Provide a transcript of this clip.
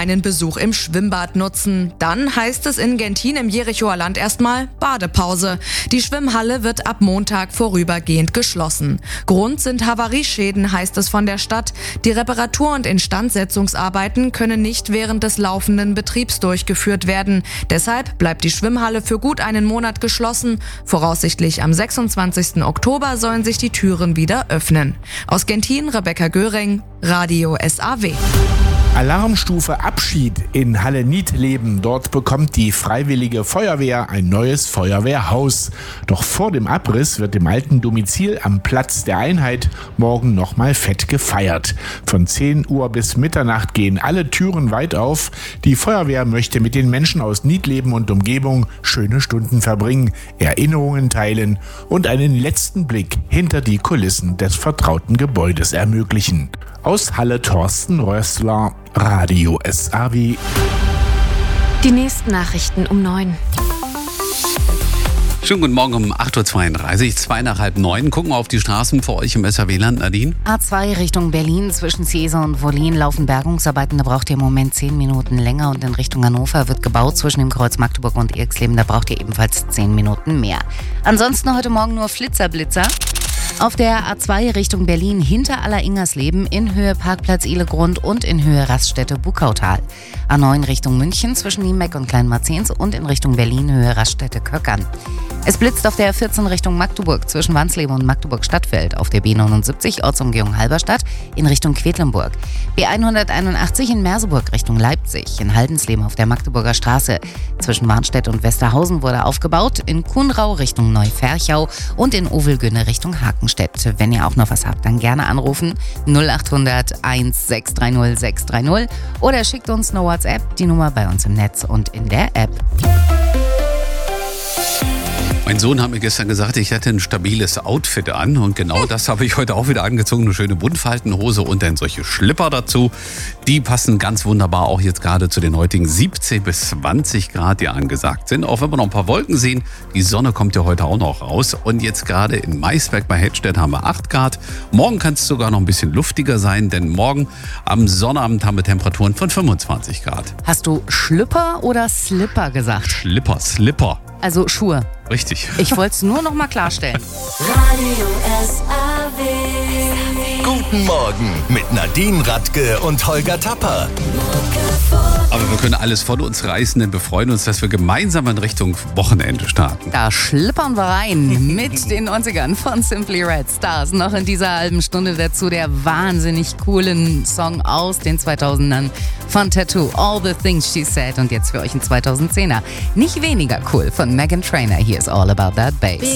einen Besuch im Schwimmbad nutzen. Dann heißt es in Gentin im Jerichoer Land erstmal Badepause. Die Schwimmhalle wird ab Montag vorübergehend geschlossen. Grund sind Havarieschäden, heißt es von der Stadt. Die Reparatur- und Instandsetzungsarbeiten können nicht während des laufenden Betriebs durchgeführt werden. Deshalb bleibt die Schwimmhalle für gut einen Monat geschlossen. Voraussichtlich am 26. Oktober sollen sich die Türen wieder öffnen. Aus Gentin, Rebecca Göring, Radio SAW. Alarmstufe Abschied in Halle-Niedleben. Dort bekommt die Freiwillige Feuerwehr ein neues Feuerwehrhaus. Doch vor dem Abriss wird im alten Domizil am Platz der Einheit morgen nochmal fett gefeiert. Von 10 Uhr bis Mitternacht gehen alle Türen weit auf. Die Feuerwehr möchte mit den Menschen aus Niedleben und Umgebung schöne Stunden verbringen, Erinnerungen teilen und einen letzten Blick hinter die Kulissen des vertrauten Gebäudes ermöglichen. Aus Halle Thorsten Rössler, Radio SAW. Die nächsten Nachrichten um 9. Schönen guten Morgen um 8.32 Uhr, 8:02. Gucken wir auf die Straßen für euch im SAW-Land, Nadine. A2 Richtung Berlin zwischen Seese und Wollin laufen Bergungsarbeiten. Da braucht ihr im Moment 10 Minuten länger. Und in Richtung Hannover wird gebaut zwischen dem Kreuz Magdeburg und Irxleben. Da braucht ihr ebenfalls 10 Minuten mehr. Ansonsten heute Morgen nur Flitzer-Blitzer. Auf der A2 Richtung Berlin hinter Aller-Ingersleben in Höhe Parkplatz Ihlegrund und in Höhe Raststätte Buckautal. A9 Richtung München zwischen Niemeck und Kleinmarzens und in Richtung Berlin Höhe Raststätte Köckern. Es blitzt auf der A14 Richtung Magdeburg zwischen Wansleben und Magdeburg-Stadtfeld, auf der B79 Ortsumgehung Halberstadt in Richtung Quedlinburg. B181 in Merseburg Richtung Leipzig, in Haldensleben auf der Magdeburger Straße zwischen Warnstedt und Westerhausen wurde aufgebaut, in Kuhnrau Richtung Neuferchau und in Ovelgünne Richtung Hakenstedt. Wenn ihr auch noch was habt, dann gerne anrufen 0800 1630 630 oder schickt uns eine WhatsApp, die Nummer bei uns im Netz und in der App. Mein Sohn hat mir gestern gesagt, ich hätte ein stabiles Outfit an und genau das habe ich heute auch wieder angezogen. Eine schöne Buntfaltenhose und dann solche Schlipper dazu. Die passen ganz wunderbar auch jetzt gerade zu den heutigen 17 bis 20 Grad, die angesagt sind. Auch wenn wir noch ein paar Wolken sehen, die Sonne kommt ja heute auch noch raus. Und jetzt gerade in Maisberg bei Hedstedt haben wir 8 Grad. Morgen kann es sogar noch ein bisschen luftiger sein, denn morgen am Sonnabend haben wir Temperaturen von 25 Grad. Hast du Schlüpper oder Slipper gesagt? Slipper. Also Schuhe. Richtig. Ich wollte es nur noch mal klarstellen. Radio SAW. Guten Morgen mit Nadine Radke und Holger Tapper. Aber wir können alles von uns reißen, denn wir freuen uns, dass wir gemeinsam in Richtung Wochenende starten. Da schlippern wir rein mit den 90ern von Simply Red Stars. Noch in dieser halben Stunde dazu der wahnsinnig coolen Song aus den 2000ern von Tattoo, All the Things She Said. Und jetzt für euch ein 2010er. Nicht weniger cool von Meghan Trainor. Hier ist All About That Bass.